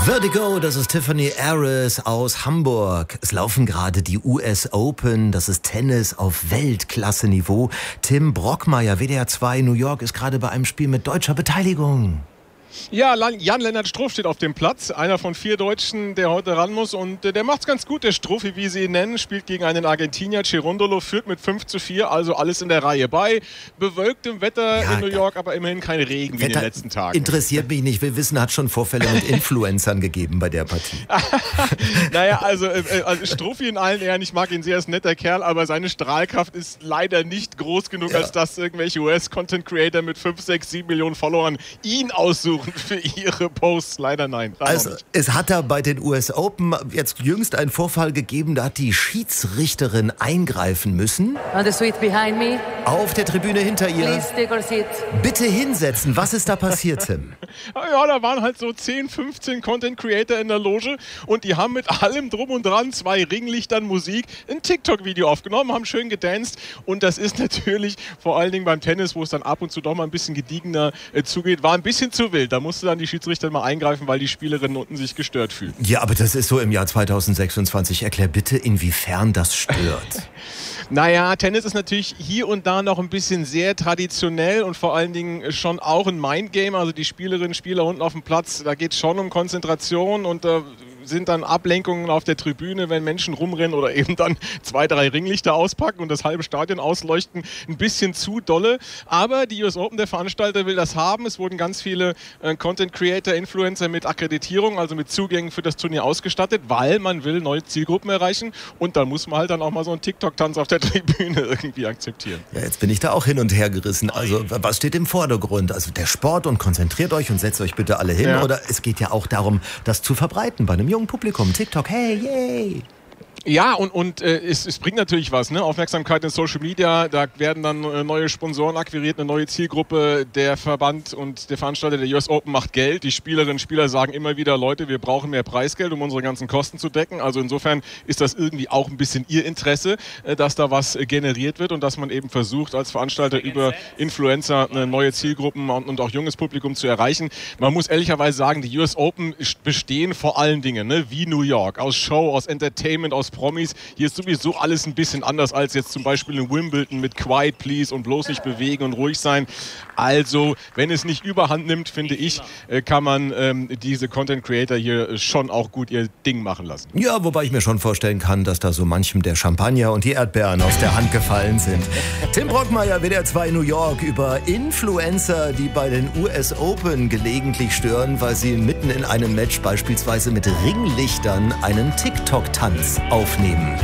Vertigo, das ist Tiffany Harris aus Hamburg. Es laufen gerade die US Open, das ist Tennis auf Weltklasse-Niveau. Tim Brockmeier, WDR 2 New York, ist gerade bei einem Spiel mit deutscher Beteiligung. Ja, Jan-Lennart Struff steht auf dem Platz, einer von 4 Deutschen, der heute ran muss, und der macht's ganz gut, der Struffi, wie sie ihn nennen, spielt gegen einen Argentinier, Cerundolo, führt mit 5:4, also alles in der Reihe. Bei bewölktem Wetter in New York, aber immerhin kein Regen wie in den letzten Tagen. Interessiert mich nicht, wir wissen, hat schon Vorfälle mit Influencern gegeben bei der Partie. Naja, also Struffi in allen Ehren, ich mag ihn sehr, ist ein netter Kerl, aber seine Strahlkraft ist leider nicht groß genug, als dass irgendwelche US-Content-Creator mit 5, 6, 7 Millionen Followern ihn aussuchen für ihre Posts. Leider nein. Also es hat da bei den US Open jetzt jüngst einen Vorfall gegeben, da hat die Schiedsrichterin eingreifen müssen. On the suite behind me. Auf der Tribüne hinter ihr. Please take your seat. Bitte hinsetzen. Was ist da passiert, Tim? Ja, da waren halt so 10, 15 Content Creator in der Loge und die haben mit allem drum und dran, 2 Ringlichtern, Musik, ein TikTok-Video aufgenommen, haben schön gedanced, und das ist natürlich vor allen Dingen beim Tennis, wo es dann ab und zu doch mal ein bisschen gediegener zugeht, war ein bisschen zu wild. Da musste dann die Schiedsrichter mal eingreifen, weil die Spielerinnen unten sich gestört fühlen. Ja, aber das ist so im Jahr 2026. Erklär bitte, inwiefern das stört. Naja, Tennis ist natürlich hier und da noch ein bisschen sehr traditionell und vor allen Dingen schon auch ein Mindgame. Also die Spielerinnen, Spieler unten auf dem Platz, da geht es schon um Konzentration, und sind dann Ablenkungen auf der Tribüne, wenn Menschen rumrennen oder eben dann 2, 3 Ringlichter auspacken und das halbe Stadion ausleuchten, ein bisschen zu dolle. Aber die US Open, der Veranstalter, will das haben. Es wurden ganz viele Content Creator, Influencer mit Akkreditierung, also mit Zugängen für das Turnier ausgestattet, weil man will neue Zielgruppen erreichen, und dann muss man halt dann auch mal so einen TikTok-Tanz auf der Tribüne irgendwie akzeptieren. Ja, jetzt bin ich da auch hin und her gerissen. Also was steht im Vordergrund? Also der Sport, und konzentriert euch und setzt euch bitte alle hin. Ja. Oder es geht ja auch darum, das zu verbreiten bei einem jungen Publikum. TikTok, hey, yay! Ja, und es bringt natürlich was, ne? Aufmerksamkeit in Social Media, da werden dann neue Sponsoren akquiriert, eine neue Zielgruppe. Der Verband und der Veranstalter der US Open macht Geld. Die Spielerinnen und Spieler sagen immer wieder, Leute, wir brauchen mehr Preisgeld, um unsere ganzen Kosten zu decken. Also insofern ist das irgendwie auch ein bisschen ihr Interesse, dass da was generiert wird und dass man eben versucht, als Veranstalter über Influencer neue Zielgruppen und auch junges Publikum zu erreichen. Man muss ehrlicherweise sagen, die US Open bestehen vor allen Dingen, ne, wie New York, aus Show, aus Entertainment, aus Promis. Hier ist sowieso alles ein bisschen anders als jetzt zum Beispiel in Wimbledon mit Quiet Please und bloß nicht bewegen und ruhig sein. Also, wenn es nicht überhand nimmt, finde ich, kann man diese Content Creator hier schon auch gut ihr Ding machen lassen. Ja, wobei ich mir schon vorstellen kann, dass da so manchem der Champagner und die Erdbeeren aus der Hand gefallen sind. Tim Brockmeier, WDR 2 New York, über Influencer, die bei den US Open gelegentlich stören, weil sie mitten in einem Match beispielsweise mit Ringlichtern einen TikTok-Tanz aufnehmen.